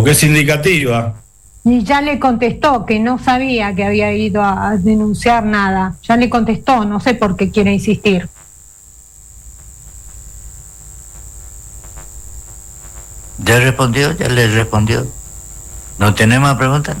porque es indicativa. Y ya le contestó que no sabía que había ido a denunciar nada. Ya le contestó, no sé por qué quiere insistir. Ya respondió, ya le respondió. ¿No tiene más preguntas?